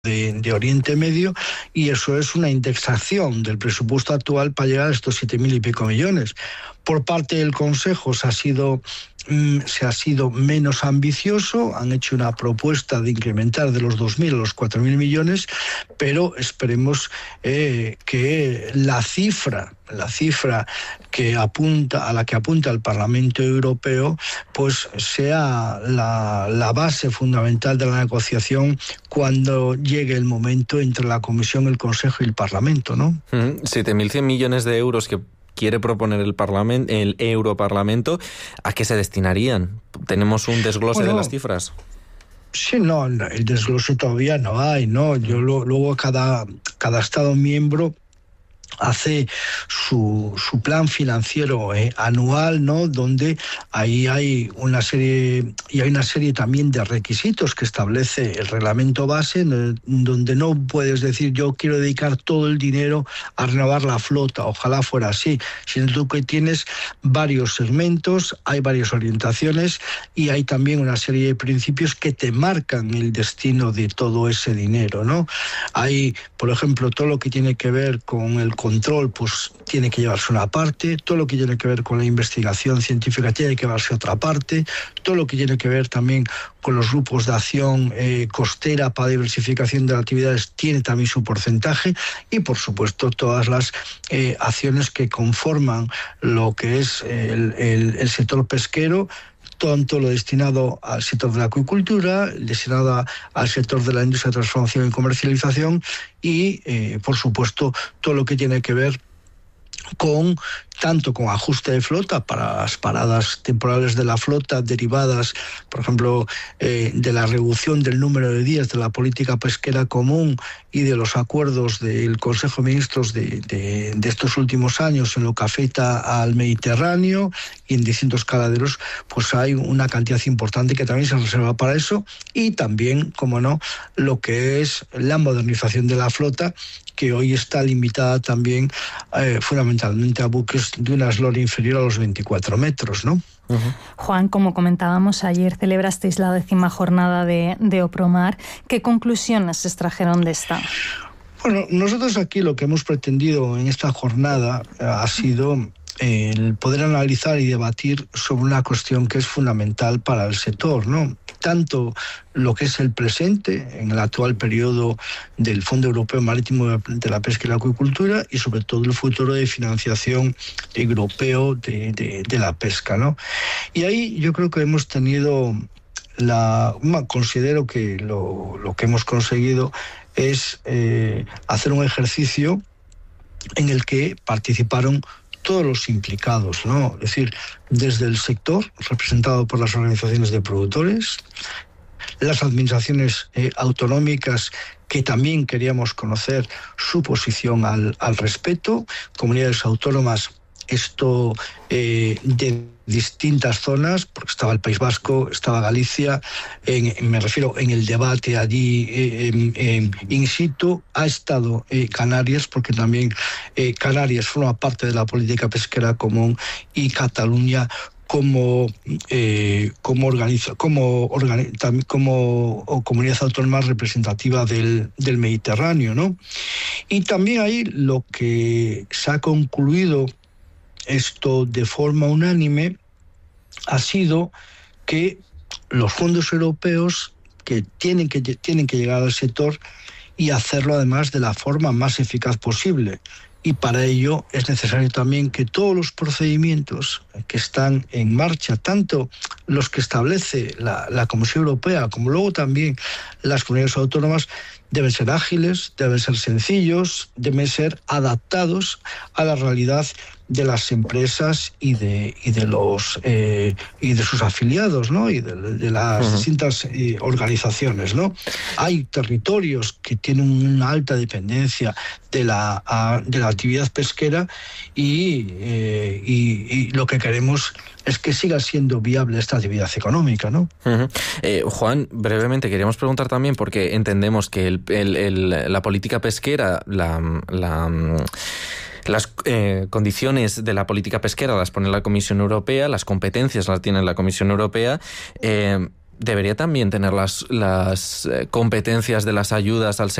de Oriente Medio, y eso es una indexación del presupuesto actual para llegar a estos 7.000 y pico millones. Por parte del Consejo se ha sido menos ambicioso, han hecho una propuesta de incrementar de los 2.000 a los 4.000 millones, pero esperemos que la cifra que apunta a la que apunta el Parlamento Europeo pues sea la base fundamental de la negociación cuando llegue el momento entre la Comisión, el Consejo y el Parlamento, ¿no? 7.100 millones de euros que quiere proponer el Europarlamento, ¿a qué se destinarían? ¿Tenemos un desglose de las cifras? Sí, no, el desglose todavía no hay, ¿no? Luego cada Estado miembro hace su plan financiero anual, ¿no? Donde ahí hay una serie también de requisitos que establece el reglamento base, donde no puedes decir yo quiero dedicar todo el dinero a renovar la flota, ojalá fuera así, sino tú que tienes varios segmentos, hay varias orientaciones y hay también una serie de principios que te marcan el destino de todo ese dinero, ¿no? Hay, por ejemplo, todo lo que tiene que ver con el control, pues tiene que llevarse una parte, todo lo que tiene que ver con la investigación científica tiene que llevarse otra parte, todo lo que tiene que ver también con los grupos de acción costera para diversificación de las actividades tiene también su porcentaje, y por supuesto todas las acciones que conforman lo que es el sector pesquero, tanto lo destinado al sector de la acuicultura, destinado al sector de la industria de transformación y comercialización y, por supuesto, todo lo que tiene que ver tanto con ajuste de flota para las paradas temporales de la flota derivadas, por ejemplo, de la reducción del número de días de la política pesquera común y de los acuerdos del Consejo de Ministros de estos últimos años en lo que afecta al Mediterráneo y en distintos caladeros, pues hay una cantidad importante que también se reserva para eso, y también, como no, lo que es la modernización de la flota, que hoy está limitada también fundamentalmente a buques de una eslora inferior a los 24 metros, ¿no? Juan, como comentábamos ayer, celebrasteis la 10ª jornada de Opromar. ¿Qué conclusiones se extrajeron de esta? Bueno, nosotros aquí lo que hemos pretendido en esta jornada ha sido el poder analizar y debatir sobre una cuestión que es fundamental para el sector, ¿no? Tanto lo que es el presente en el actual periodo del Fondo Europeo Marítimo de la Pesca y la Acuicultura, y sobre todo el futuro de financiación europeo de la pesca, ¿no? Y ahí yo creo que hemos tenido considero que lo que hemos conseguido es hacer un ejercicio en el que participaron todos los implicados, ¿no? Es decir, desde el sector, representado por las organizaciones de productores, las administraciones autonómicas, que también queríamos conocer su posición al respecto, comunidades autónomas, esto de distintas zonas, porque estaba el País Vasco, estaba Galicia, me refiero en el debate allí in situ, ha estado Canarias, porque también Canarias forma parte de la política pesquera común, y Cataluña como comunidad autónoma representativa del Mediterráneo, ¿no? Y también ahí lo que se ha concluido esto de forma unánime ha sido que los fondos europeos que tienen que llegar al sector, y hacerlo además de la forma más eficaz posible. Y para ello es necesario también que todos los procedimientos que están en marcha, tanto los que establece la Comisión Europea como luego también las comunidades autónomas, deben ser ágiles, deben ser sencillos, deben ser adaptados a la realidad de las empresas y de sus afiliados, ¿no? Y de las distintas organizaciones, ¿no? Hay territorios que tienen una alta dependencia de la actividad pesquera, y lo que queremos es que siga siendo viable esta actividad económica, ¿no? Juan, brevemente queríamos preguntar también, porque entendemos que la política pesquera, las condiciones de la política pesquera las pone la Comisión Europea, las competencias las tiene la Comisión Europea. debería también tener las competencias de las ayudas al